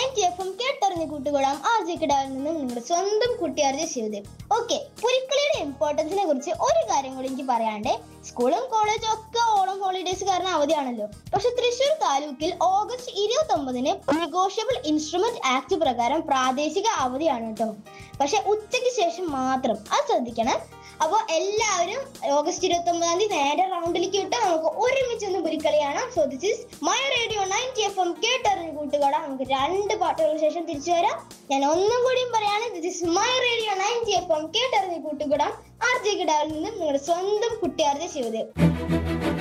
90 FM കേട്ടറിഞ്ഞ കൂട്ടുകൂടാം ആർജിക്കിടാവിൽ നിന്നും നിങ്ങളുടെ സ്വന്തം കുട്ടിയാർജി ശിവദേവ്. ഓക്കെ, പുലിക്കളിയുടെ ഇമ്പോർട്ടൻസിനെ കുറിച്ച് ഒരു കാര്യം കൂടി എനിക്ക് പറയാണ്ട്. സ്കൂളും കോളേജും ഒക്കെ ഓണം ഹോളിഡേസ് കാരണം അവധിയാണല്ലോ. പക്ഷെ തൃശ്ശൂർ താലൂക്കിൽ ഓഗസ്റ്റ് 29 നെഗോഷ്യബിൾ ഇൻസ്ട്രുമെന്റ് ആക്ട് പ്രകാരം പ്രാദേശിക അവധിയാണ് കേട്ടോ. പക്ഷെ ഉച്ചയ്ക്ക് ശേഷം മാത്രം, അത് ശ്രദ്ധിക്കണം. അപ്പോൾ എല്ലാവരും ഓഗസ്റ്റ് 29 നേരെ റൗണ്ടിലേക്ക് വിട്ട് നമുക്ക് ഒരുമിച്ചൊന്ന് പുലിക്കളി കാണാം. So this is my radio 90 FM കേട്ടറിഞ്ഞ കൂട്ടുകാരാ. നമുക്ക് 2 പാട്ടുകൾക്ക് ശേഷം തിരിച്ചു വരാം. ഞാൻ ഒന്നും കൂടിയും പറയാണ്, this is my radio 90 FM കേട്ടറിഞ്ഞ കൂട്ടുകൂടാം ആർജി കിടാവിൽ നിന്നും നിങ്ങളുടെ സ്വന്തം കുട്ടിയാർജി ശിവദേവ്.